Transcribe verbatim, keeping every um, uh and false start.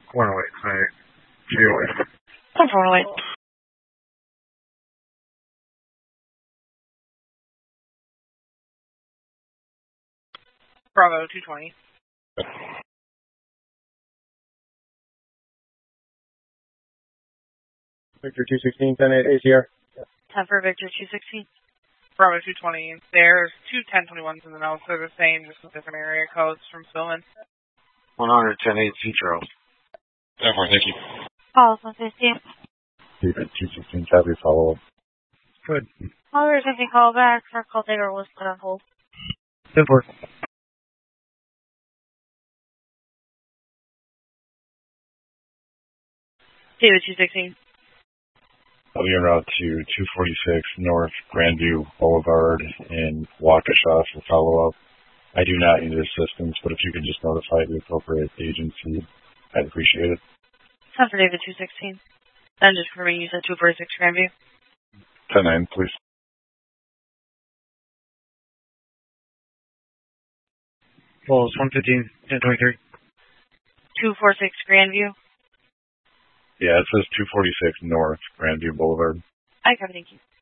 one oh eight, hi. G O A. one four oh eight. Bravo two twenty. Victor two sixteen, ten eight A T R. ten for Victor two sixteen. Bravo two twenty. There's two ten twenty-ones in the notes. They're the same, just with different area codes from Spillman. one hundred ten eight C Charles. ten four, thank you. Call one fifty. David two sixteen, copy, follow up. Good. Caller fifty, call back. Our call taker was put on hold. ten four. David two sixteen. I'll be en route to two forty-six North Grandview Boulevard in Waukesha for follow-up. I do not need assistance, but if you could just notify the appropriate agency, I'd appreciate it. ten for David two sixteen. Then just for me, you said two forty-six Grandview. ten nine, please. Falls one fifteen, ten twenty-three. two forty-six Grandview. Yeah, it says two forty-six North Grandview Boulevard. I cover, thank you.